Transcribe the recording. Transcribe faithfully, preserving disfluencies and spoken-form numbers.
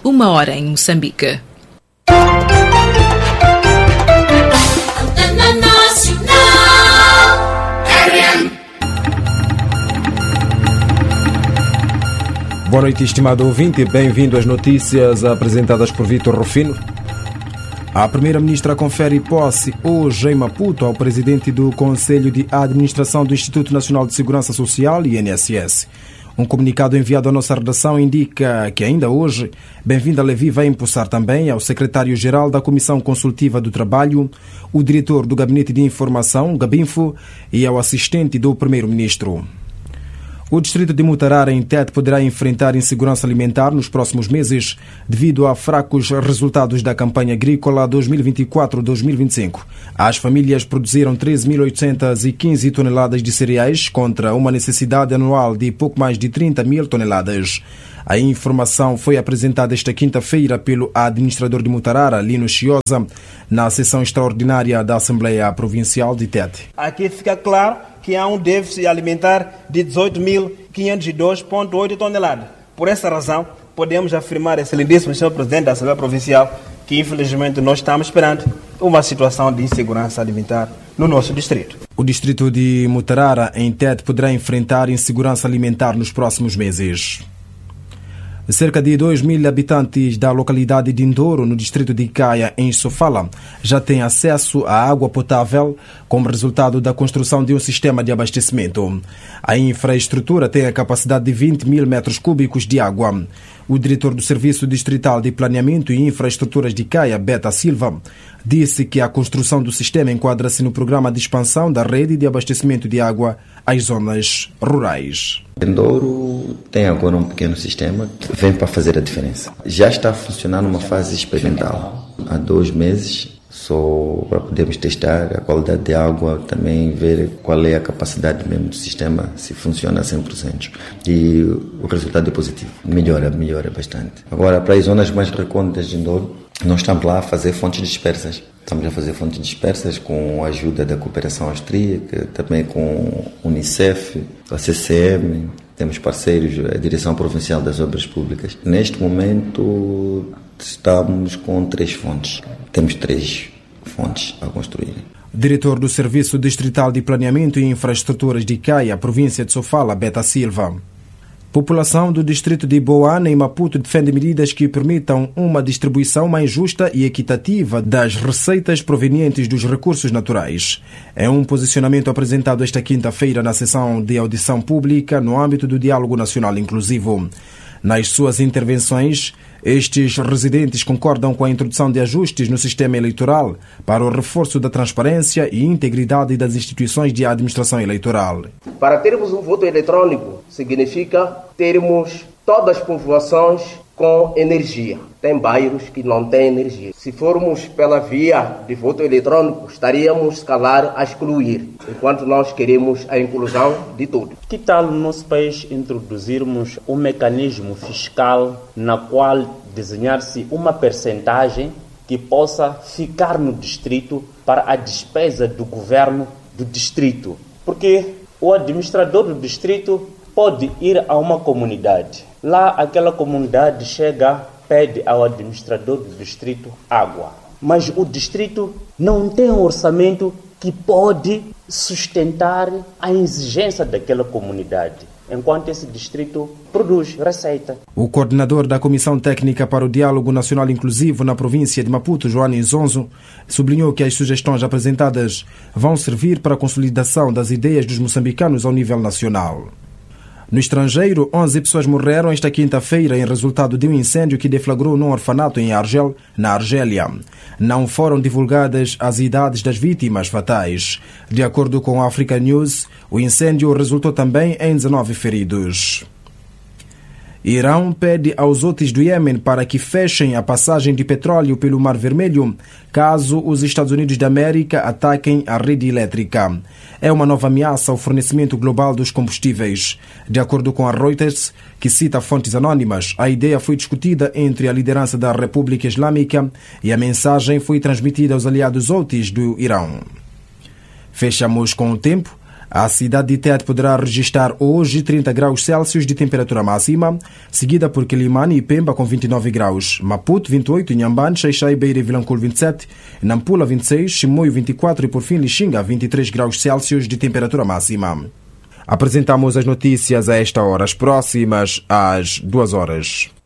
uma hora em Moçambique. Boa noite, estimado ouvinte, bem-vindo às notícias apresentadas por Vítor Rufino. A Primeira-Ministra confere posse hoje em Maputo ao Presidente do Conselho de Administração do Instituto Nacional de Segurança Social, I N S S. Um comunicado enviado à nossa redação indica que ainda hoje, Bem-vinda Levi vai impulsar também ao Secretário-Geral da Comissão Consultiva do Trabalho, o Diretor do Gabinete de Informação, Gabinfo, e ao assistente do Primeiro-Ministro. O distrito de Mutarara, em Tete, poderá enfrentar insegurança alimentar nos próximos meses devido a fracos resultados da campanha agrícola dois mil e vinte e quatro a dois mil e vinte e cinco. As famílias produziram treze mil oitocentas e quinze toneladas de cereais contra uma necessidade anual de pouco mais de trinta mil toneladas. A informação foi apresentada esta quinta-feira pelo administrador de Mutarara, Lino Chiosa, na sessão extraordinária da Assembleia Provincial de Tete. Aqui fica claro que há um déficit alimentar de dezoito mil quinhentos e dois vírgula oito toneladas. Por essa razão, podemos afirmar, excelentíssimo senhor Presidente da Assembleia Provincial, que infelizmente nós estamos perante uma situação de insegurança alimentar no nosso distrito. O distrito de Mutarara, em Tete, poderá enfrentar insegurança alimentar nos próximos meses. Cerca de dois mil habitantes da localidade de Ndoro, no distrito de Caia, em Sofala, já têm acesso à água potável como resultado da construção de um sistema de abastecimento. A infraestrutura tem a capacidade de vinte mil metros cúbicos de água. O diretor do Serviço Distrital de Planeamento e Infraestruturas de Caia, Beta Silva, disse que a construção do sistema enquadra-se no programa de expansão da rede de abastecimento de água às zonas rurais. Ndoro tem agora um pequeno sistema que vem para fazer a diferença. Já está a funcionar numa fase experimental. Há dois meses, só para podermos testar a qualidade de água, também ver qual é a capacidade mesmo do sistema, se funciona a cem por cento. E o resultado é positivo. Melhora, melhora bastante. Agora, para as zonas mais recônditas de Ndoro, nós estamos lá a fazer fontes dispersas. Estamos a fazer fontes dispersas com a ajuda da cooperação austríaca, também com a Unicef, a C C M, temos parceiros, a Direção Provincial das Obras Públicas. Neste momento estamos com três fontes. Temos três fontes a construir. Diretor do Serviço Distrital de Planeamento e Infraestruturas de Caia, província de Sofala, Beta Silva. População do distrito de Boana, em Maputo, defende medidas que permitam uma distribuição mais justa e equitativa das receitas provenientes dos recursos naturais. É um posicionamento apresentado esta quinta-feira na sessão de audição pública no âmbito do Diálogo Nacional Inclusivo. Nas suas intervenções, estes residentes concordam com a introdução de ajustes no sistema eleitoral para o reforço da transparência e integridade das instituições de administração eleitoral. Para termos um voto eletrônico, significa termos todas as povoações com energia. Tem bairros que não têm energia. Se formos pela via de voto eletrônico, estaríamos, se calhar, a excluir, enquanto nós queremos a inclusão de tudo. Que tal no nosso país introduzirmos um mecanismo fiscal na qual desenhar-se uma percentagem que possa ficar no distrito para a despesa do governo do distrito? Porque o administrador do distrito pode ir a uma comunidade. Lá, aquela comunidade chega, pede ao administrador do distrito água. Mas o distrito não tem um orçamento que pode sustentar a exigência daquela comunidade, enquanto esse distrito produz receita. O coordenador da Comissão Técnica para o Diálogo Nacional Inclusivo na província de Maputo, Joane Zonzo, sublinhou que as sugestões apresentadas vão servir para a consolidação das ideias dos moçambicanos ao nível nacional. No estrangeiro, onze pessoas morreram esta quinta-feira em resultado de um incêndio que deflagrou num orfanato em Argel, na Argélia. Não foram divulgadas as idades das vítimas fatais. De acordo com a Africa News, o incêndio resultou também em dezenove feridos. Irão pede aos Houthis do Iêmen para que fechem a passagem de petróleo pelo Mar Vermelho caso os Estados Unidos da América ataquem a rede elétrica. É uma nova ameaça ao fornecimento global dos combustíveis. De acordo com a Reuters, que cita fontes anónimas, a ideia foi discutida entre a liderança da República Islâmica e a mensagem foi transmitida aos aliados Houthis do Irão. Fechamos com o tempo. A cidade de Tete poderá registrar hoje trinta graus Celsius de temperatura máxima, seguida por Quilimane e Pemba com vinte e nove graus, Maputo vinte e oito, Inhambane, Xai-Xai, Beira e Vilanculo vinte e sete, Nampula vinte e seis, Chimoio vinte e quatro e por fim Lixinga vinte e três graus Celsius de temperatura máxima. Apresentamos as notícias a esta hora, as próximas às duas horas.